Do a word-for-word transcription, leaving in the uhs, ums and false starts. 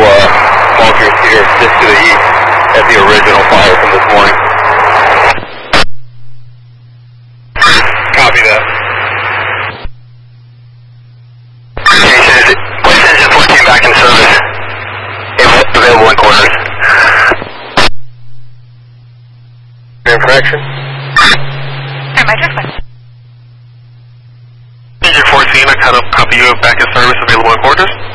uh, Walkers here just to the east at the original fire from this morning. Copy that. West Engine fourteen back in service. Available in quarters. Infraction. Am I just west? Engine fourteen, I kind of copy you back in service, available in quarters.